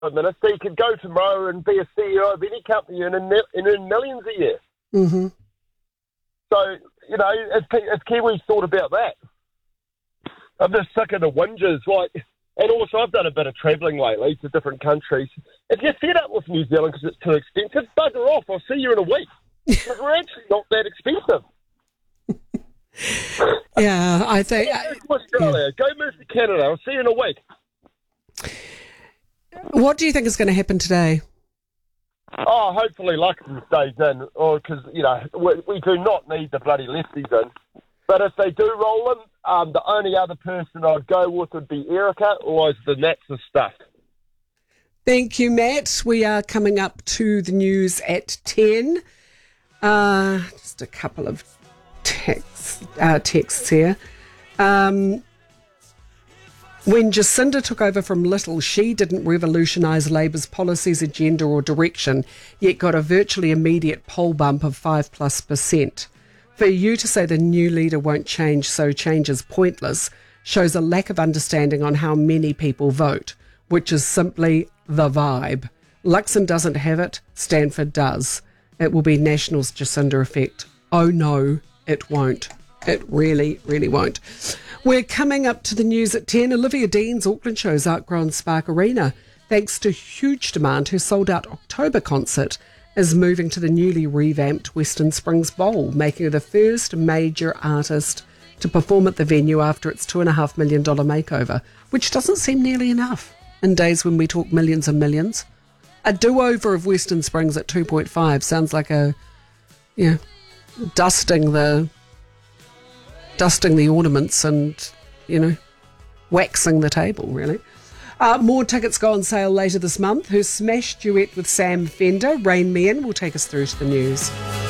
Minister. He could go tomorrow and be a CEO of any company and earn millions a year. Mm-hmm. So, you know, as Kiwis thought about that. I'm just sick of the whinges. And also, I've done a bit of travelling lately to different countries. If you're fed up with New Zealand because it's too expensive, bugger off. I'll see you in a week. Because we're actually not that expensive. Yeah, I think... Go move to Australia. Go move to Canada. I'll see you in a week. What do you think is going to happen today? Oh, hopefully Luxon stays in. Because, you know, we do not need the bloody lefties in. But if they do roll him, the only other person I'd go with would be Erica, otherwise the Nats are stuffed. Thank you, Matt. We are coming up to the news at 10. Just a couple of texts here. When Jacinda took over from Little, she didn't revolutionise Labour's policies, agenda or direction, yet got a virtually immediate poll bump of 5+%. For you to say the new leader won't change, so change is pointless, shows a lack of understanding on how many people vote, which is simply the vibe. Luxon doesn't have it, Stanford does. It will be National's Jacinda effect. Oh no, it won't. It really, really won't. We're coming up to the news at 10. Olivia Dean's Auckland show's outgrown Spark Arena, thanks to huge demand. Her sold-out October concert is moving to the newly revamped Western Springs Bowl, making her the first major artist to perform at the venue after its $2.5 million makeover, which doesn't seem nearly enough in days when we talk millions and millions. A do-over of Western Springs at 2.5 sounds like dusting the ornaments and, waxing the table, really. More tickets go on sale later this month. Her smash duet with Sam Fender, Rain Me In, will take us through to the news.